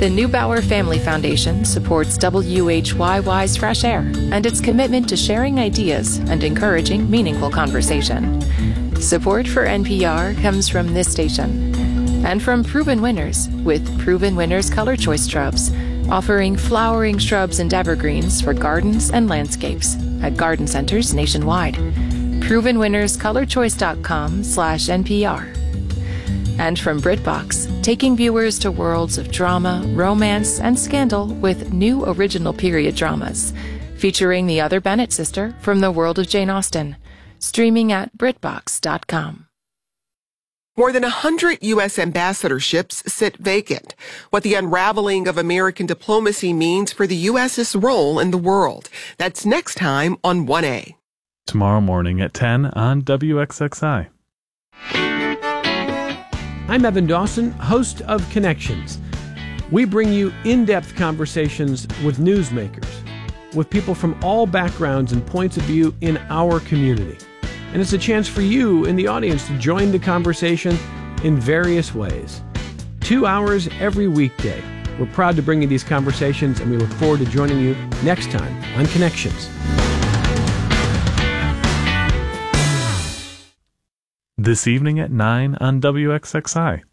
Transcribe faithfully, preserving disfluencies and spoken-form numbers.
The Neubauer Family Foundation supports W H Y Y's Fresh Air and its commitment to sharing ideas and encouraging meaningful conversation. Support for N P R comes from this station and from Proven Winners with Proven Winners Color Choice Shrubs, offering flowering shrubs and evergreens for gardens and landscapes at garden centers nationwide. proven winners color choice dot com slash N P R. And from BritBox, taking viewers to worlds of drama, romance, and scandal with new original period dramas, featuring the other Bennett sister from the world of Jane Austen, streaming at Britbox dot com. More than one hundred U S ambassadorships sit vacant. What the unraveling of American diplomacy means for the U S's role in the world. That's next time on one A. Tomorrow morning at ten on W X X I. I'm Evan Dawson, host of Connections. We bring you in-depth conversations with newsmakers, with people from all backgrounds and points of view in our community. And it's a chance for you in the audience to join the conversation in various ways. Two hours every weekday. We're proud to bring you these conversations, and we look forward to joining you next time on Connections. This evening at nine on W X X I.